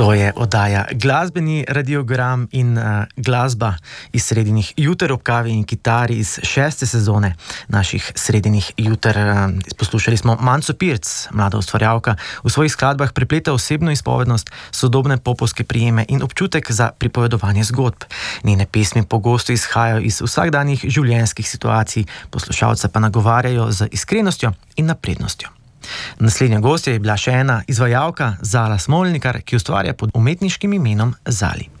To je oddaja Glasbeni radiogram in glasba iz sredinih juter ob kavi in kitari iz 6. sezone naših sredinih juter. Poslušali smo Manco Pirc, mlada ustvarjalka, v svojih skladbah prepleta osebno izpovednost, sodobne popovske prijeme in občutek za pripovedovanje zgodb. Njene pesmi pogosto izhajajo iz vsakdanjih življenjskih situacij, poslušalca pa nagovarjajo z iskrenostjo in naprednostjo. Naslednja gostja je bila še ena izvajalka, Zala Smolnikar, ki ustvarja pod umetniškim imenom Zali.